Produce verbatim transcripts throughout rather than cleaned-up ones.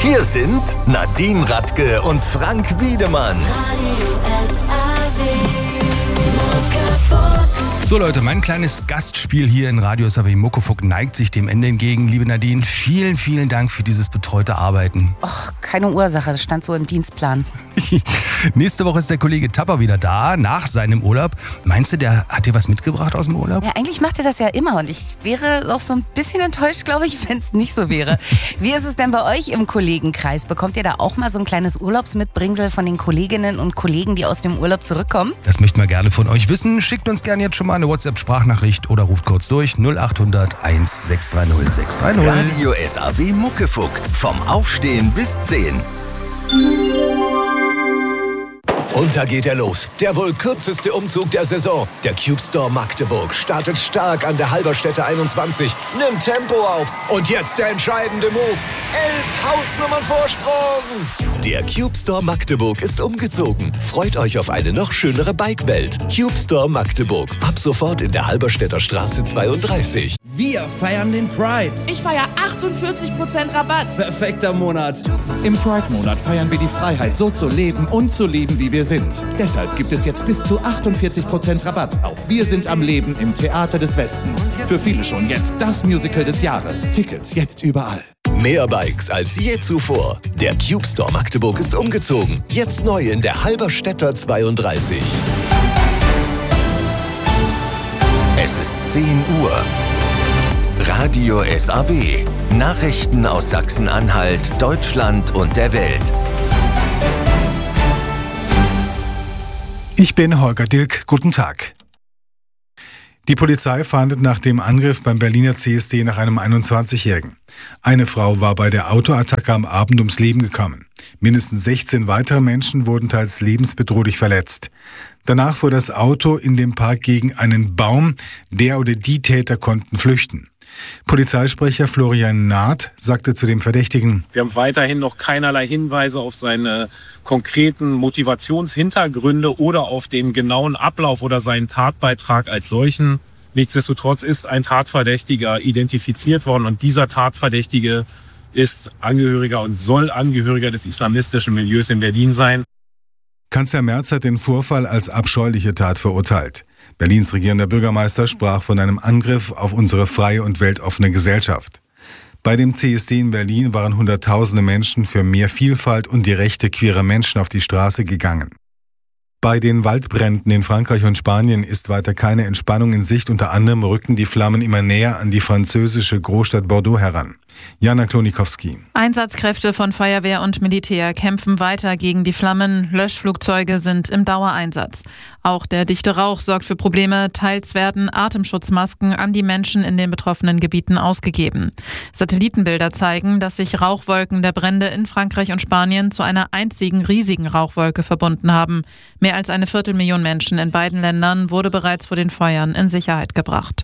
Hier sind Nadine Radke und Frank Wiedemann. So Leute, mein kleines Gastspiel hier in Radio S A W Muckefuck neigt sich dem Ende entgegen. Liebe Nadine, vielen, vielen Dank für dieses betreute Arbeiten. Och, keine Ursache, das stand so im Dienstplan. Nächste Woche ist der Kollege Tapper wieder da, nach seinem Urlaub. Meinst du, der hat dir was mitgebracht aus dem Urlaub? Ja, eigentlich macht er das ja immer und ich wäre auch so ein bisschen enttäuscht, glaube ich, wenn es nicht so wäre. Wie ist es denn bei euch im Kollegenkreis? Bekommt ihr da auch mal so ein kleines Urlaubsmitbringsel von den Kolleginnen und Kollegen, die aus dem Urlaub zurückkommen? Das möchten wir gerne von euch wissen. Schickt uns gerne jetzt schon mal eine WhatsApp-Sprachnachricht oder ruft kurz durch null acht hundert eins sechs drei null sechs drei null. Radio S A W Muckefuck. Vom Aufstehen bis zehn. Und da geht er los. Der wohl kürzeste Umzug der Saison. Der Cube Store Magdeburg startet stark an der Halberstädter einundzwanzig, nimmt Tempo auf. Und jetzt der entscheidende Move. Elf Hausnummern Vorsprung. Der Cube Store Magdeburg ist umgezogen. Freut euch auf eine noch schönere Bike-Welt. Cube Store Magdeburg. Ab sofort in der Halberstädter Straße zweiunddreißig. Wir feiern den Pride. Ich feiere achtundvierzig Prozent Rabatt. Perfekter Monat. Im Pride-Monat feiern wir die Freiheit, so zu leben und zu lieben, wie wir sind. Deshalb gibt es jetzt bis zu achtundvierzig Prozent Rabatt auf Wir sind am Leben im Theater des Westens. Für viele schon jetzt das Musical des Jahres. Tickets jetzt überall. Mehr Bikes als je zuvor. Der Cube Store Magdeburg ist umgezogen. Jetzt neu in der Halberstädter zweiunddreißig. Es ist zehn Uhr. Radio S A W. Nachrichten aus Sachsen-Anhalt, Deutschland und der Welt. Ich bin Holger Dilk. Guten Tag. Die Polizei fahndet nach dem Angriff beim Berliner C S D nach einem einundzwanzigjährigen. Eine Frau war bei der Autoattacke am Abend ums Leben gekommen. Mindestens sechzehn weitere Menschen wurden teils lebensbedrohlich verletzt. Danach fuhr das Auto in dem Park gegen einen Baum. Der oder die Täter konnten flüchten. Polizeisprecher Florian Naht sagte zu dem Verdächtigen: Wir haben weiterhin noch keinerlei Hinweise auf seine konkreten Motivationshintergründe oder auf den genauen Ablauf oder seinen Tatbeitrag als solchen. Nichtsdestotrotz ist ein Tatverdächtiger identifiziert worden und dieser Tatverdächtige ist Angehöriger und soll Angehöriger des islamistischen Milieus in Berlin sein. Kanzler Merz hat den Vorfall als abscheuliche Tat verurteilt. Berlins regierender Bürgermeister sprach von einem Angriff auf unsere freie und weltoffene Gesellschaft. Bei dem C S D in Berlin waren Hunderttausende Menschen für mehr Vielfalt und die Rechte queerer Menschen auf die Straße gegangen. Bei den Waldbränden in Frankreich und Spanien ist weiter keine Entspannung in Sicht. Unter anderem rücken die Flammen immer näher an die französische Großstadt Bordeaux heran. Jana Klonikowski. Einsatzkräfte von Feuerwehr und Militär kämpfen weiter gegen die Flammen. Löschflugzeuge sind im Dauereinsatz. Auch der dichte Rauch sorgt für Probleme. Teils werden Atemschutzmasken an die Menschen in den betroffenen Gebieten ausgegeben. Satellitenbilder zeigen, dass sich Rauchwolken der Brände in Frankreich und Spanien zu einer einzigen riesigen Rauchwolke verbunden haben. Mehr als eine Viertelmillion Menschen in beiden Ländern wurde bereits vor den Feuern in Sicherheit gebracht.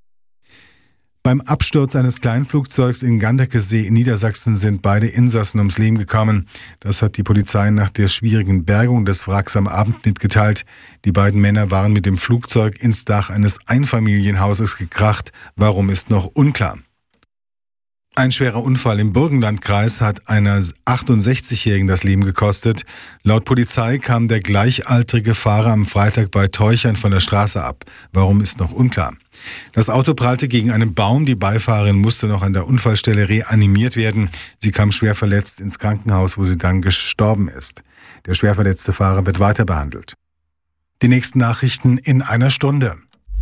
Beim Absturz eines Kleinflugzeugs in Ganderkesee in Niedersachsen sind beide Insassen ums Leben gekommen. Das hat die Polizei nach der schwierigen Bergung des Wracks am Abend mitgeteilt. Die beiden Männer waren mit dem Flugzeug ins Dach eines Einfamilienhauses gekracht. Warum ist noch unklar. Ein schwerer Unfall im Burgenlandkreis hat einer achtundsechzigjährigen das Leben gekostet. Laut Polizei kam der gleichaltrige Fahrer am Freitag bei Teuchern von der Straße ab. Warum ist noch unklar. Das Auto prallte gegen einen Baum. Die Beifahrerin musste noch an der Unfallstelle reanimiert werden. Sie kam schwer verletzt ins Krankenhaus, wo sie dann gestorben ist. Der schwer verletzte Fahrer wird weiter behandelt. Die nächsten Nachrichten in einer Stunde.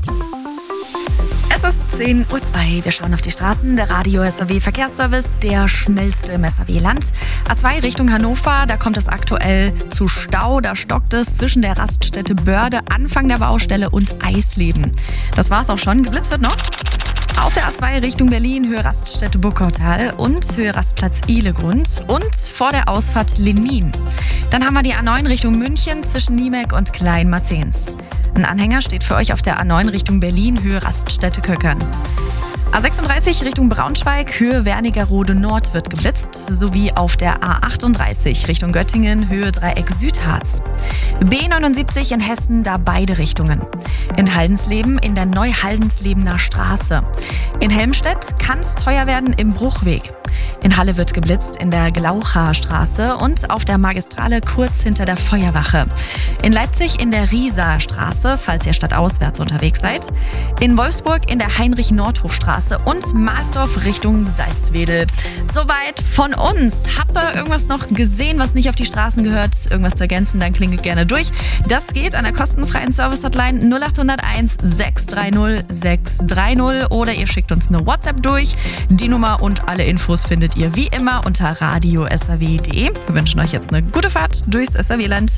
Es ist zehn Uhr zwei. Wir schauen auf die Straßen. Der Radio S A W Verkehrsservice, der schnellste im S A W-Land. A zwei Richtung Hannover, da kommt es aktuell zu Stau. Da stockt es zwischen der Raststätte Börde, Anfang der Baustelle und Eisleben. Das war's auch schon. Geblitzt wird noch. Auf der A zwei Richtung Berlin, Höhe Raststätte Burgkautal und Höhe Rastplatz Ihlegrund und vor der Ausfahrt Lenin. Dann haben wir die A neun Richtung München zwischen Niemek und Kleinmarzens. Ein Anhänger steht für euch auf der A neun Richtung Berlin, Höhe Raststätte Köckern. A sechsunddreißig Richtung Braunschweig, Höhe Wernigerode Nord wird geblitzt, sowie auf der A achtunddreißig Richtung Göttingen, Höhe Dreieck Südharz. B neunundsiebzig in Hessen, da beide Richtungen. In Haldensleben in der Neuhaldenslebener Straße. In Helmstedt kann es teuer werden im Bruchweg. In Halle wird geblitzt in der Glaucher Straße und auf der Magistrale kurz hinter der Feuerwache. In Leipzig in der Rieser Straße, falls ihr stadtauswärts unterwegs seid. In Wolfsburg in der Heinrich-Nordhof-Straße und Mahlsdorf Richtung Salzwedel. Soweit von uns. Habt ihr irgendwas noch gesehen, was nicht auf die Straßen gehört? Irgendwas zu ergänzen, dann klingelt gerne durch. Das geht an der kostenfreien Service-Hotline null acht null eins sechs drei null sechs drei null oder ihr schickt uns eine WhatsApp durch. Die Nummer und alle Infos findet ihr wie immer unter radio s r w punkt d e. Wir wünschen euch jetzt eine gute Fahrt durchs S R W-Land.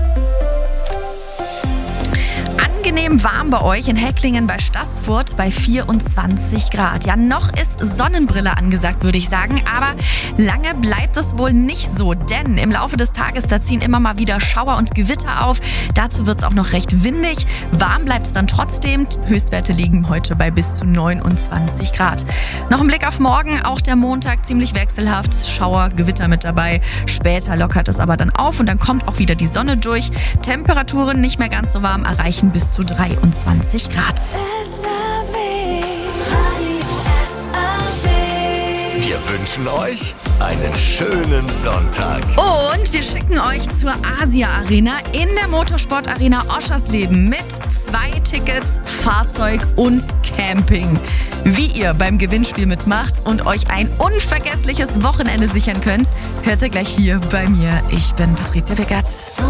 Angenehm warm bei euch in Hecklingen bei Staßfurt bei vierundzwanzig Grad. Ja, noch ist Sonnenbrille angesagt, würde ich sagen, aber lange bleibt es wohl nicht so, denn im Laufe des Tages, da ziehen immer mal wieder Schauer und Gewitter auf. Dazu wird es auch noch recht windig. Warm bleibt es dann trotzdem. Höchstwerte liegen heute bei bis zu neunundzwanzig Grad. Noch ein Blick auf morgen, auch der Montag ziemlich wechselhaft. Schauer, Gewitter mit dabei. Später lockert es aber dann auf und dann kommt auch wieder die Sonne durch. Temperaturen nicht mehr ganz so warm, erreichen bis zu dreiundzwanzig Grad. Wir wünschen euch einen schönen Sonntag. Und wir schicken euch zur Asia Arena in der Motorsport Arena Oschersleben mit zwei Tickets, Fahrzeug und Camping. Wie ihr beim Gewinnspiel mitmacht und euch ein unvergessliches Wochenende sichern könnt, hört ihr gleich hier bei mir. Ich bin Patricia Wickert.